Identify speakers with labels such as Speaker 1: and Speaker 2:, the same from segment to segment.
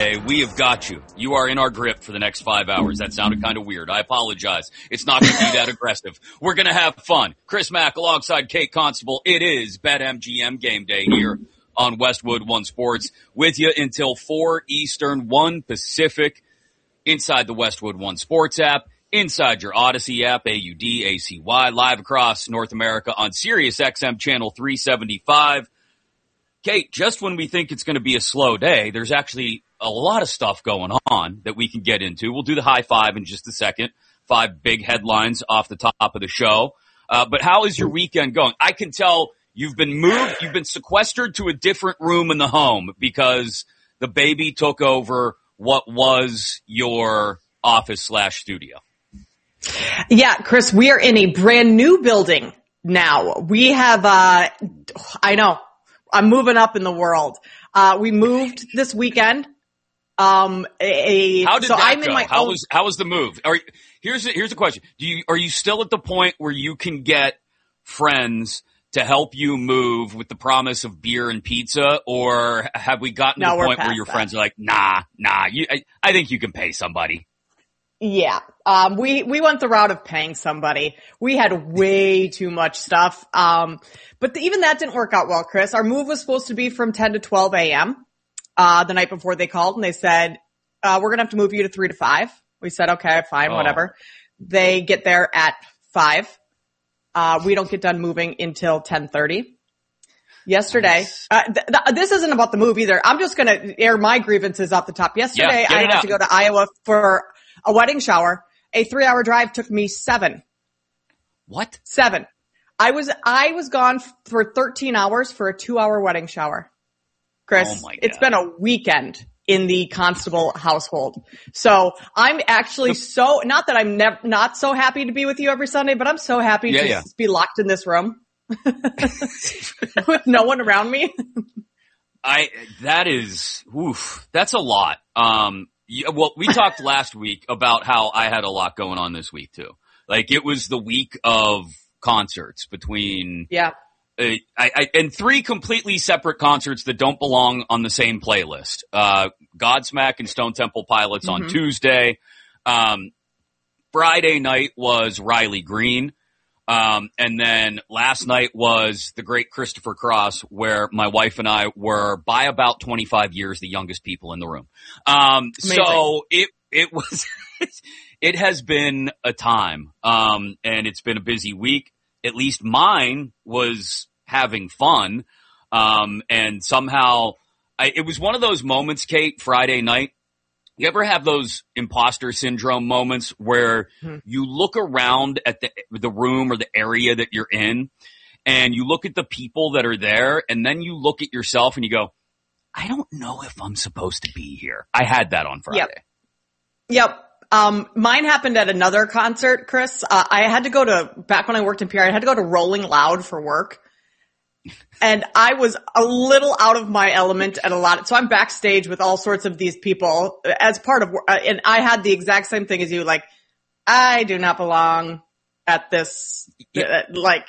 Speaker 1: Day. We have got you. You are in our grip for the next 5 hours. That sounded kind of weird. I apologize. It's not going to be that aggressive. We're going to have fun. Chris Mack alongside Kate Constable. It is BetMGM Game Day here on Westwood One Sports with you until 4 Eastern, 1 Pacific inside the Westwood One Sports app, inside your Odyssey app, AUDACY, live across North America on Sirius XM channel 375. Kate, just when we think it's going to be a slow day, there's actually a lot of stuff going on that we can get into. We'll do the high five in just a second. 5 big headlines off the top of the show. But how is your weekend going? I can tell you've been moved, you've been sequestered to a different room in the home because the baby took over what was your office/studio.
Speaker 2: Yeah, Chris, we are in a brand new building now. We have, I know. I'm moving up in the world. We moved this weekend.
Speaker 1: How did that go? How was the move? Here's the question. Are you still at the point where you can get friends to help you move with the promise of beer and pizza, or have we gotten to the point where your friends are like, nah, I think you can pay somebody?
Speaker 2: Yeah. We went the route of paying somebody. We had way too much stuff. But even that didn't work out well, Chris. Our move was supposed to be from 10 to 12 a.m. The night before they called, and they said, we're going to have to move you to 3 to 5. We said, okay, fine, whatever. They get there at 5. We don't get done moving until 10:30. Yesterday, this isn't about the move either. I'm just going to air my grievances off the top. Yesterday, I had to go to Iowa for a wedding shower. A 3-hour drive took me 7.
Speaker 1: What?
Speaker 2: 7. I was gone for 13 hours for a 2-hour wedding shower. Chris,
Speaker 1: oh my God.
Speaker 2: It's been a weekend in the Constable household. So I'm actually not that I'm not so happy to be with you every Sunday, but I'm so happy to be locked in this room with no one around me.
Speaker 1: That's a lot. Well, we talked last week about how I had a lot going on this week too. Like it was the week of concerts between and 3 completely separate concerts that don't belong on the same playlist. Godsmack and Stone Temple Pilots on Tuesday. Friday night was Riley Green. And then last night was the great Christopher Cross, where my wife and I were by about 25 years the youngest people in the room. So it was, it has been a time. And it's been a busy week. At least mine was having fun. And somehow it was one of those moments, Kate, Friday night. You ever have those imposter syndrome moments where you look around at the room or the area that you're in and you look at the people that are there and then you look at yourself and you go, I don't know if I'm supposed to be here. I had that on Friday.
Speaker 2: Yep. Mine happened at another concert, Chris. I had to go back when I worked in PR, I had to go to Rolling Loud for work. And I was a little out of my element at a lot. So I'm backstage with all sorts of these people as part of, and I had the exact same thing as you. Like, I do not belong at this. Like,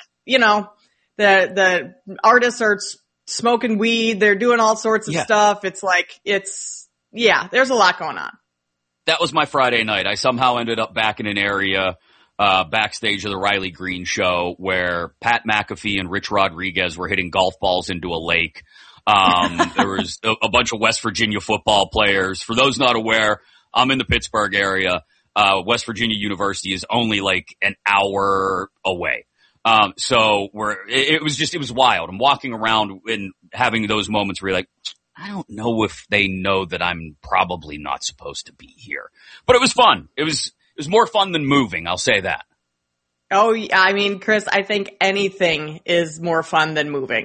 Speaker 2: the artists are smoking weed. They're doing all sorts of stuff. It's like, there's a lot going on.
Speaker 1: That was my Friday night. I somehow ended up back in an area backstage of the Riley Green show where Pat McAfee and Rich Rodriguez were hitting golf balls into a lake. There was a bunch of West Virginia football players. For those not aware, I'm in the Pittsburgh area. West Virginia University is only like an hour away. So it was wild. I'm walking around and having those moments where you're like, I don't know if they know that I'm probably not supposed to be here, but it was fun. It was more fun than moving. I'll say that.
Speaker 2: Oh, yeah. I mean, Chris, I think anything is more fun than moving.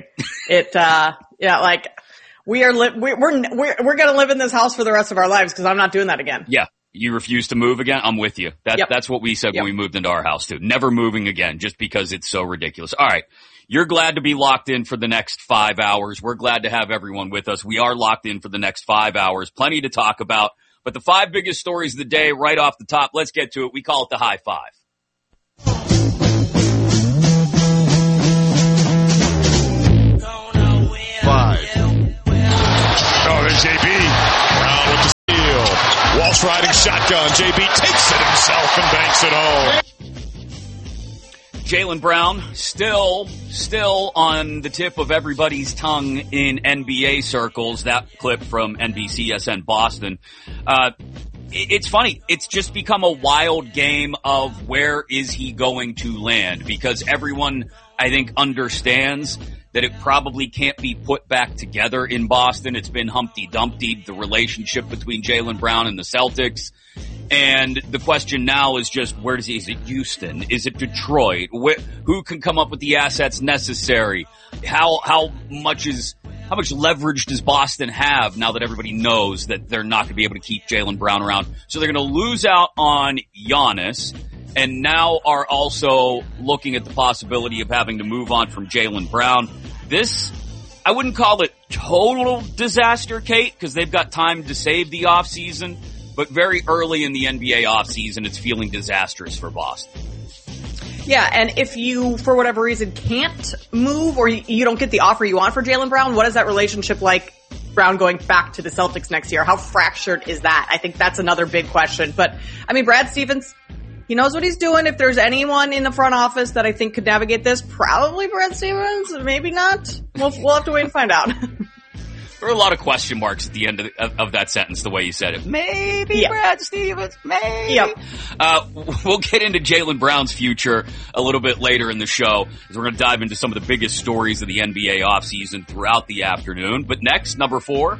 Speaker 2: Like we're going to live in this house for the rest of our lives because I'm not doing that again.
Speaker 1: Yeah. You refuse to move again? I'm with you. That's what we said when we moved into our house too. Never moving again just because it's so ridiculous. All right. You're glad to be locked in for the next 5 hours. We're glad to have everyone with us. We are locked in for the next 5 hours. Plenty to talk about. But the 5 biggest stories of the day right off the top, let's get to it. We call it the high five.
Speaker 3: 5. Oh, there's JB. With the Ross riding shotgun. JB takes it himself and banks it home.
Speaker 1: Jaylen Brown still on the tip of everybody's tongue in NBA circles. That clip from NBCSN Boston. It's funny. It's just become a wild game of where is he going to land, because everyone, I think, understands that it probably can't be put back together in Boston. It's been Humpty Dumpty, the relationship between Jaylen Brown and the Celtics. And the question now is just, where does he, is it Houston? Is it Detroit? Who can come up with the assets necessary? How much leverage does Boston have now that everybody knows that they're not going to be able to keep Jaylen Brown around? So they're going to lose out on Giannis, and now are also looking at the possibility of having to move on from Jaylen Brown. This, I wouldn't call it total disaster, Kate, because they've got time to save the offseason, but very early in the NBA offseason, it's feeling disastrous for Boston.
Speaker 2: Yeah, and if you, for whatever reason, can't move or you don't get the offer you want for Jaylen Brown, what is that relationship like, Brown going back to the Celtics next year? How fractured is that? I think that's another big question. But, I mean, Brad Stevens, he knows what he's doing. If there's anyone in the front office that I think could navigate this, probably Brad Stevens, maybe not. We'll have to wait and find out.
Speaker 1: There were a lot of question marks at the end of that sentence, the way you said it. Maybe, yeah. Brad Stevens, maybe.
Speaker 2: Yep.
Speaker 1: We'll get into Jaylen Brown's future a little bit later in the show, as we're going to dive into some of the biggest stories of the NBA offseason throughout the afternoon. But next, number 4.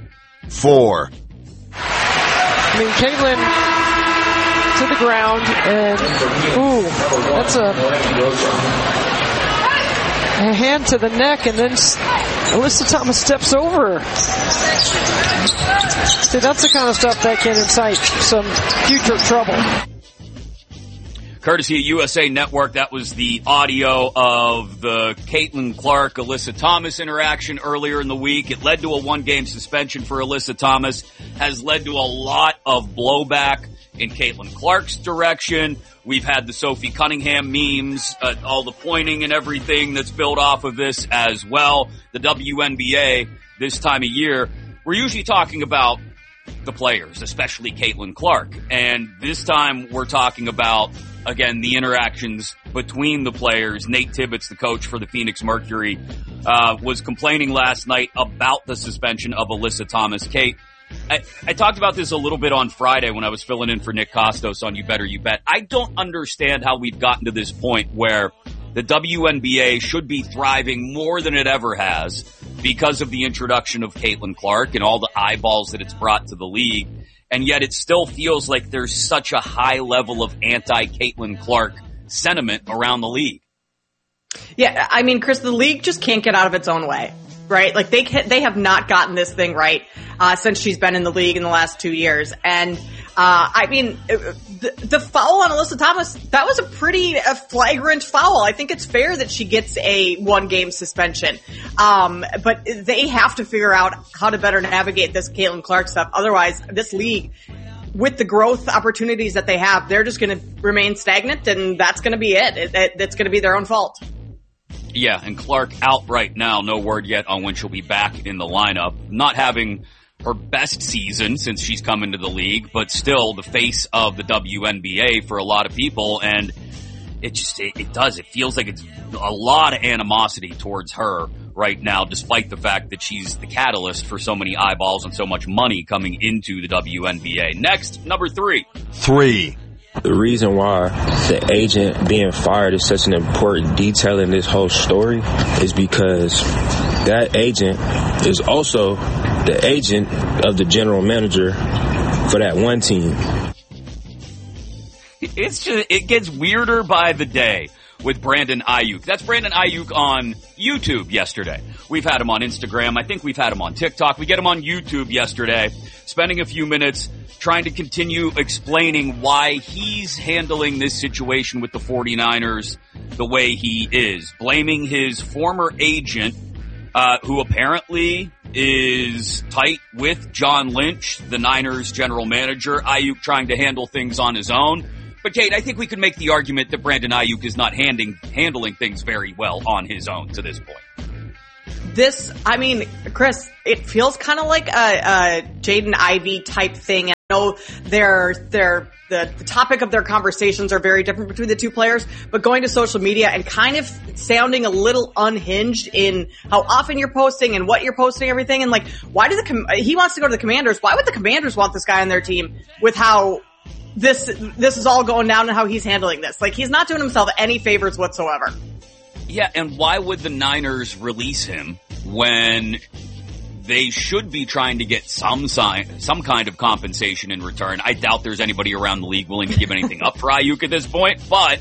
Speaker 4: I mean, Caitlin to the ground, and, that's a hand to the neck, and then Alyssa Thomas steps over her. See, that's the kind of stuff that can incite some future trouble.
Speaker 1: Courtesy of USA Network, that was the audio of the Caitlin Clark, Alyssa Thomas interaction earlier in the week. It led to a 1-game suspension for Alyssa Thomas, has led to a lot of blowback in Caitlin Clark's direction. We've had the Sophie Cunningham memes, all the pointing and everything that's built off of this as well. The WNBA, this time of year, we're usually talking about the players, especially Caitlin Clark. And this time we're talking about, again, the interactions between the players. Nate Tibbetts, the coach for the Phoenix Mercury, was complaining last night about the suspension of Alyssa Thomas. Kate, I talked about this a little bit on Friday when I was filling in for Nick Costos on You Better You Bet. I don't understand how we've gotten to this point where the WNBA should be thriving more than it ever has because of the introduction of Caitlin Clark and all the eyeballs that it's brought to the league. And yet it still feels like there's such a high level of anti-Caitlin Clark sentiment around the league.
Speaker 2: Yeah, I mean, Chris, the league just can't get out of its own way. Right? Like they have not gotten this thing right, since she's been in the league in the last 2 years. And, I mean, the foul on Alyssa Thomas, that was a pretty flagrant foul. I think it's fair that she gets a 1-game suspension. But they have to figure out how to better navigate this Caitlin Clark stuff. Otherwise, this league, with the growth opportunities that they have, they're just going to remain stagnant, and that's going to be it. It's going to be their own fault.
Speaker 1: Yeah, and Clark out right now. No word yet on when she'll be back in the lineup. Not having her best season since she's come into the league, but still the face of the WNBA for a lot of people. And it feels like it's a lot of animosity towards her right now, despite the fact that she's the catalyst for so many eyeballs and so much money coming into the WNBA. Next, number 3.
Speaker 5: The reason why the agent being fired is such an important detail in this whole story is because that agent is also the agent of the general manager for that one team.
Speaker 1: It gets weirder by the day with Brandon Ayuk. That's Brandon Ayuk on YouTube yesterday. We've had him on Instagram. I think we've had him on TikTok. We get him on YouTube yesterday, spending a few minutes trying to continue explaining why he's handling this situation with the 49ers the way he is. Blaming his former agent, who apparently is tight with John Lynch, the Niners general manager. Ayuk trying to handle things on his own. But Kate, I think we could make the argument that Brandon Ayuk is not handling things very well on his own to this point.
Speaker 2: Chris, it feels kind of like a Jaden Ivey type thing know the topic of their conversations are very different between the two players, but going to social media and kind of sounding a little unhinged in how often you're posting and what you're posting, everything. And like, why do he wants to go to the Commanders? Why would the Commanders want this guy on their team with how this is all going down and how he's handling this? Like, he's not doing himself any favors whatsoever.
Speaker 1: Yeah, and why would the Niners release him when they should be trying to get some kind of compensation in return? I doubt there's anybody around the league willing to give anything up for Ayuk at this point, but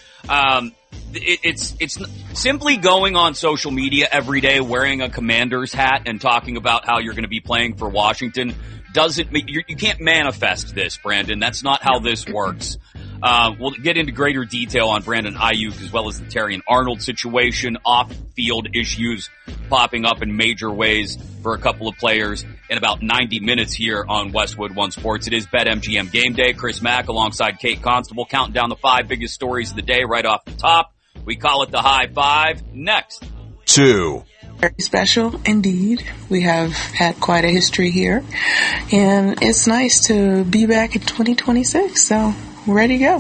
Speaker 1: it's simply going on social media every day wearing a Commander's hat and talking about how you're going to be playing for Washington doesn't make you can't manifest this, Brandon. That's not how this works. We'll get into greater detail on Brandon Ayuk as well as the Terrion Arnold situation, off-field issues popping up in major ways for a couple of players in about 90 minutes here on Westwood One Sports. It is BetMGM Game Day. Chris Mack alongside Kate Constable counting down the 5 biggest stories of the day right off the top. We call it the High Five. Next.
Speaker 6: 2.
Speaker 7: Very special indeed. We have had quite a history here, and it's nice to be back in 2026, so we're ready to go.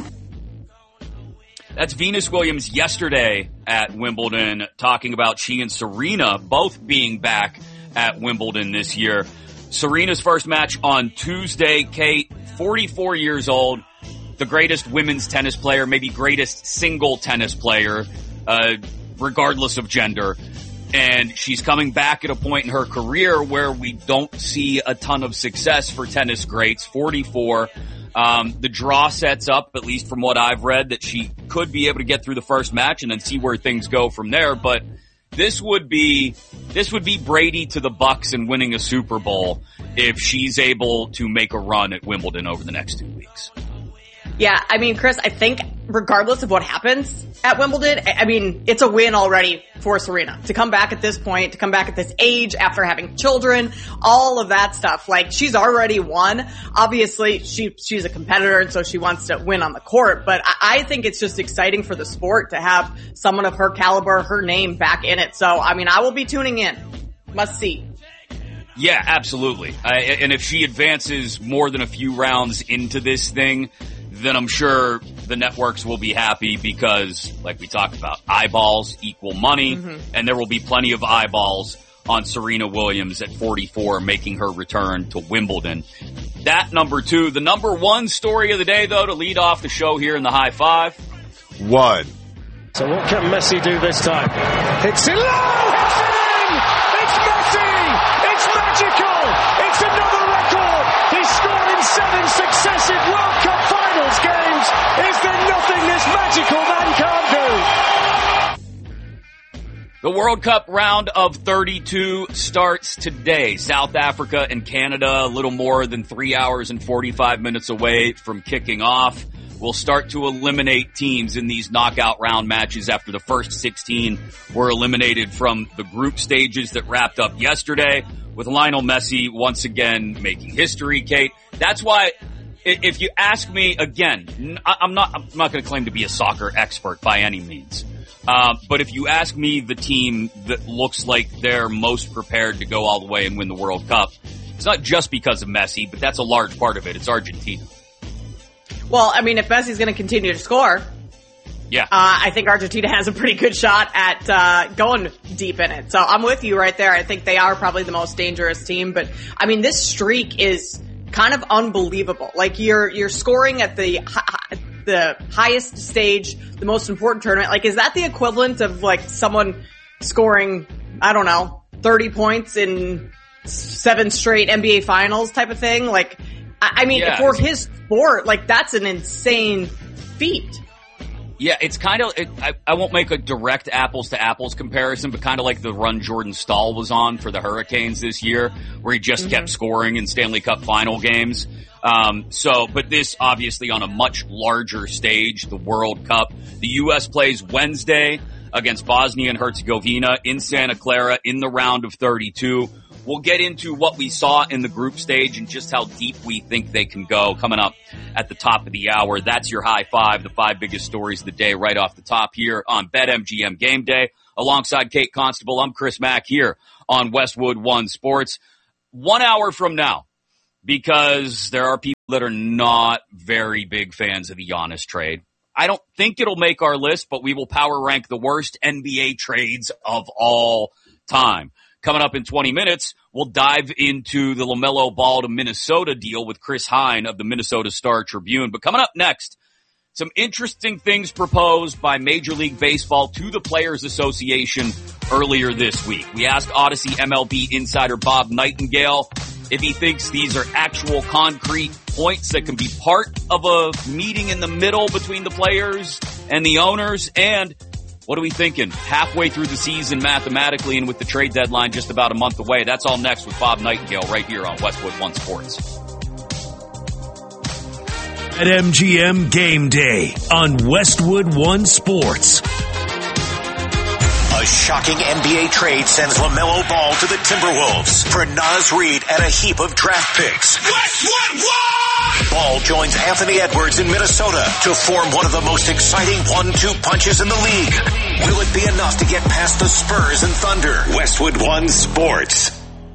Speaker 1: That's Venus Williams yesterday at Wimbledon talking about she and Serena both being back at Wimbledon this year. Serena's first match on Tuesday. Kate, 44 years old, the greatest women's tennis player, maybe greatest single tennis player, regardless of gender. And she's coming back at a point in her career where we don't see a ton of success for tennis greats. 44. The draw sets up, at least from what I've read, that she could be able to get through the first match and then see where things go from there. But this would be Brady to the Bucks and winning a Super Bowl if she's able to make a run at Wimbledon over the next 2 weeks.
Speaker 2: Yeah, I mean, Chris, I think regardless of what happens at Wimbledon, I mean, it's a win already for Serena to come back at this point, to come back at this age after having children, all of that stuff. Like, she's already won. Obviously, she's a competitor, and so she wants to win on the court, but I think it's just exciting for the sport to have someone of her caliber, her name back in it. So, I mean, I will be tuning in. Must see.
Speaker 1: Yeah, absolutely. And if she advances more than a few rounds into this thing, then I'm sure the networks will be happy because, like we talked about, eyeballs equal money, and there will be plenty of eyeballs on Serena Williams at 44 making her return to Wimbledon. That number 2. The number 1 story of the day, though, to lead off the show here in the High Five.
Speaker 6: 1.
Speaker 3: So what can Messi do this time? Hits it low! Hits it in! It's Messi! It's magical! It's another record! He's scored in 7 successive World Cup Finals games! Is there nothing this magical man can't do?
Speaker 1: The World Cup round of 32 starts today. South Africa and Canada, a little more than 3 hours and 45 minutes away from kicking off. We'll start to eliminate teams in these knockout round matches after the first 16 were eliminated from the group stages that wrapped up yesterday, with Lionel Messi once again making history, Kate. That's why, if you ask me again, I'm not going to claim to be a soccer expert by any means. But if you ask me the team that looks like they're most prepared to go all the way and win the World Cup, it's not just because of Messi, but that's a large part of it. It's Argentina.
Speaker 2: Well, I mean, if Messi's going to continue to score,
Speaker 1: yeah,
Speaker 2: I think Argentina has a pretty good shot at going deep in it. So I'm with you right there. I think they are probably the most dangerous team. But I mean, this streak is kind of unbelievable. Like, you're scoring at the highest stage, the most important tournament. Like, is that the equivalent of like someone scoring, I don't know, 30 points in 7 straight NBA finals type of thing? Like, I mean,
Speaker 1: yeah,
Speaker 2: for his sport, like, that's an insane feat.
Speaker 1: Yeah, it's kind of, I won't make a direct apples to apples comparison, but kind of like the run Jordan Stahl was on for the Hurricanes this year, where he just kept scoring in Stanley Cup final games. But this obviously on a much larger stage, the World Cup. The U.S. plays Wednesday against Bosnia and Herzegovina in Santa Clara in the round of 32. We'll get into what we saw in the group stage and just how deep we think they can go coming up at the top of the hour. That's your High Five, the 5 biggest stories of the day right off the top here on BetMGM Game Day. Alongside Kate Constable, I'm Chris Mack here on Westwood One Sports. 1 hour from now, because there are people that are not very big fans of the Giannis trade. I don't think it'll make our list, but we will power rank the worst NBA trades of all time. Coming up in 20 minutes, we'll dive into the LaMelo Ball to Minnesota deal with Chris Hine of the Minnesota Star-Tribune. But coming up next, some interesting things proposed by Major League Baseball to the Players Association earlier this week. We asked Odyssey MLB insider Bob Nightingale if he thinks these are actual concrete points that can be part of a meeting in the middle between the players and the owners. And what are we thinking halfway through the season mathematically and with the trade deadline just about a month away? That's all next with Bob Nightingale right here on Westwood One Sports.
Speaker 8: At MGM Game Day on Westwood One Sports.
Speaker 9: A shocking NBA trade sends LaMelo Ball to the Timberwolves for Naz Reid and a heap of draft picks. Westwood One! Ball joins Anthony Edwards in Minnesota to form one of the most exciting 1-2 punches in the league. Will it be enough to get past the Spurs and Thunder? Westwood One Sports.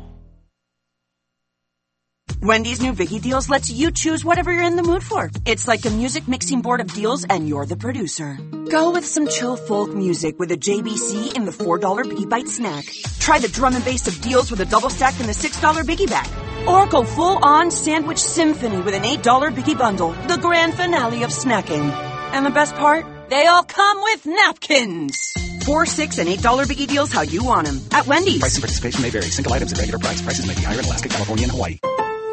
Speaker 10: Wendy's new Biggie Deals lets you choose whatever you're in the mood for. It's like a music mixing board of deals and you're the producer. Go with some chill folk music with a JBC in the $4 Biggie Bite snack. Try the drum and bass of deals with a double stack in the $6 Biggie Bag. Or go full-on sandwich symphony with an $8 Biggie Bundle, the grand finale of snacking. And the best part? They all come with napkins. $4, $6, and $8 Biggie Deals how you want them. At Wendy's.
Speaker 11: Price and participation may vary. Single items at regular price. Prices may be higher in Alaska, California, and Hawaii.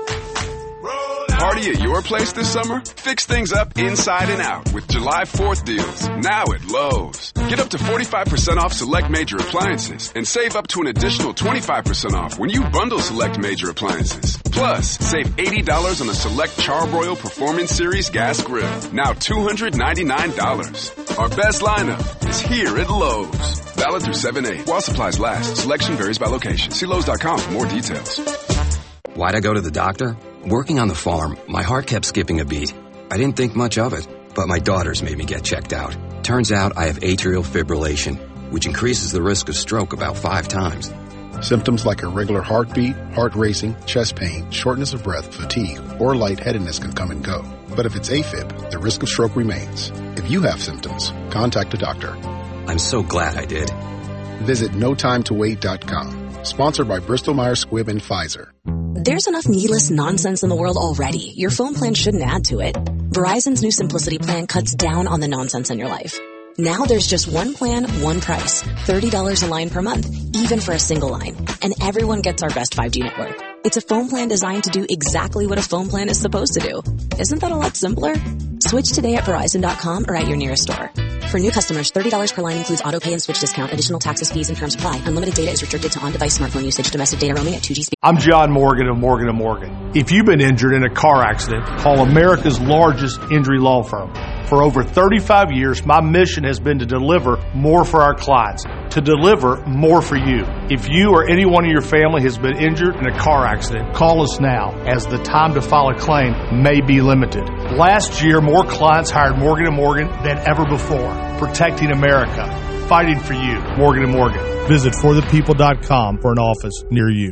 Speaker 12: Party at your place this summer? Fix things up inside and out with July 4th deals. Now at Lowe's. Get up to 45% off select major appliances and save up to an additional 25% off when you bundle select major appliances. Plus, save $80 on a select Charbroil Performance Series gas grill. Now $299. Our best lineup is here at Lowe's. Valid through 7/8. While supplies last. Selection varies by location. See Lowe's.com for more details.
Speaker 13: Why'd I go to the doctor? Working on the farm, my heart kept skipping a beat. I didn't think much of it, but my daughters made me get checked out. Turns out I have atrial fibrillation, which increases the risk of stroke about 5 times.
Speaker 14: Symptoms like irregular heartbeat, heart racing, chest pain, shortness of breath, fatigue, or lightheadedness can come and go. But if it's AFib, the risk of stroke remains. If you have symptoms, contact a doctor.
Speaker 13: I'm so glad I did.
Speaker 14: Visit NoTimeToWait.com. Sponsored by Bristol-Myers Squibb and Pfizer.
Speaker 15: There's enough needless nonsense in the world already. Your phone plan shouldn't add to it. Verizon's new Simplicity plan cuts down on the nonsense in your life. Now there's just one plan, one price. $30 a line per month, even for a single line. And everyone gets our best 5G network. It's a phone plan designed to do exactly what a phone plan is supposed to do. Isn't that a lot simpler? Switch today at Verizon.com or at your nearest store. For new customers, $30 per line includes auto pay and switch discount. Additional taxes, fees, and terms apply. Unlimited data is restricted to on-device smartphone usage. Domestic data roaming at 2G speed.
Speaker 16: I'm John Morgan of Morgan & Morgan. If you've been injured in a car accident, call America's largest injury law firm. For over 35 years, my mission has been to deliver more for our clients, to deliver more for you. If you or anyone in your family has been injured in a car accident, call us now, as the time to file a claim may be limited. Last year, more clients hired Morgan & Morgan than ever before. Protecting America. Fighting for you. Morgan & Morgan. Visit forthepeople.com for an office near you.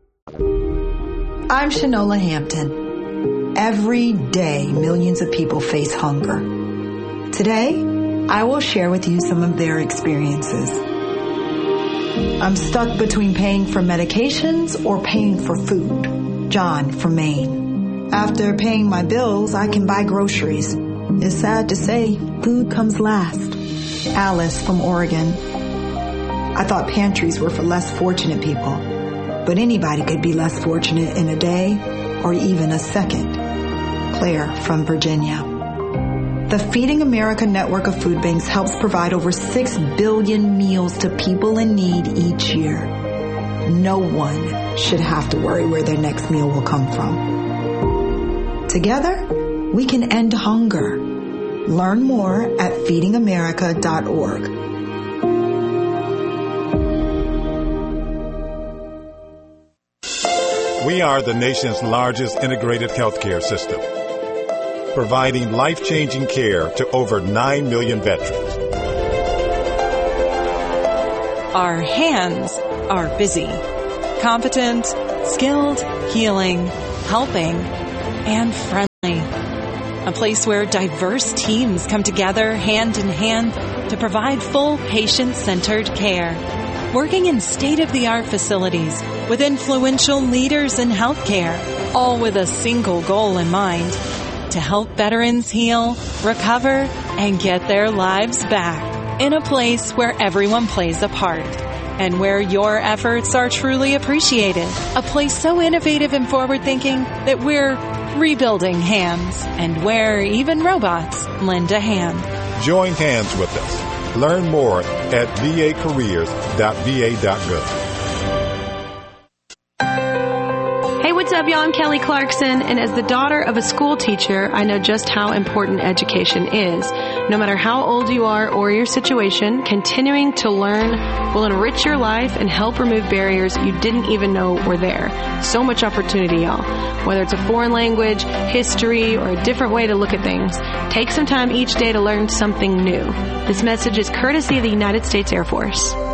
Speaker 17: I'm Shanola Hampton. Every day, millions of people face hunger. Today, I will share with you some of their experiences. I'm stuck between paying for medications or paying for food. John from Maine. After paying my bills, I can buy groceries. It's sad to say, food comes last. Alice from Oregon. I thought pantries were for less fortunate people, but anybody could be less fortunate in a day or even a second. Claire from Virginia. The Feeding America network of food banks helps provide over 6 billion meals to people in need each year. No one should have to worry where their next meal will come from. Together, we can end hunger. Learn more at feedingamerica.org.
Speaker 18: We are the nation's largest integrated healthcare system, providing life-changing care to over 9 million veterans.
Speaker 19: Our hands are busy, competent, skilled, healing, helping, and friendly. a place where diverse teams come together hand in hand to provide full patient-centered care. Working in state-of-the-art facilities with influential leaders in healthcare, all with a single goal in mind: to help veterans heal, recover, and get their lives back in a place where everyone plays a part and where your efforts are truly appreciated. A place so innovative and forward-thinking that we're rebuilding hands, and where even robots lend a hand.
Speaker 18: Join hands with us. Learn more at vacareers.va.gov.
Speaker 20: Hey, what's up, y'all? I'm Kelly Clarkson, and as the daughter of a school teacher, I know just how important education is. No matter how old you are or your situation, continuing to learn will enrich your life and help remove barriers you didn't even know were there. So much opportunity, y'all. Whether it's a foreign language, history, or a different way to look at things, take some time each day to learn something new. This message is courtesy of the United States Air Force.